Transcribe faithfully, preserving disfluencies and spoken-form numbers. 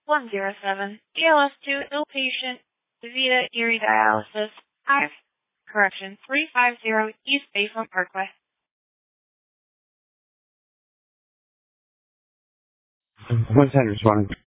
one zero seven, D L S two, ill patient, DaVita Erie Dialysis, five, correction, three five zero East Bayfront Parkway. One ten responding.